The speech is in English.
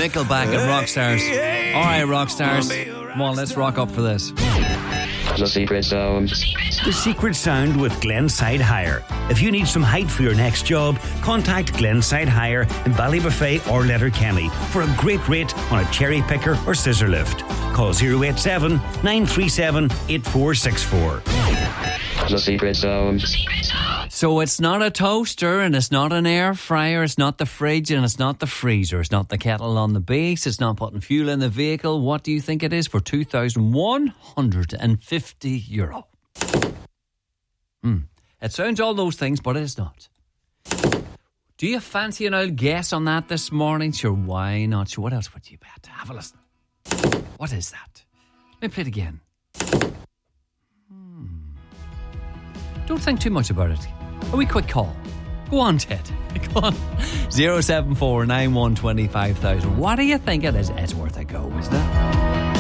Nickelback and Rockstars. All right, Rockstars. Come on, let's rock up for this. The Secret Sound. The Secret Sound with Glenside Hire. If you need some height for your next job, contact Glenside Hire in Ballybuffet or Letterkenny for a great rate on a cherry picker or scissor lift. Call 087 937 8464. The Secret Sound. So it's not a toaster and it's not an air fryer, it's not the fridge and it's not the freezer, it's not the kettle on the base, it's not putting fuel in the vehicle. What do you think it is for €2,150? It sounds all those things, but it is not. Do you fancy an old guess on that this morning? Sure, why not? Sure, what else would you bet? Have a listen. What is that? Let me play it again. Don't think too much about it. A wee quick call. Go on, Ted. Go on. 074 91 25,000. What do you think it is? It's worth a go, isn't it?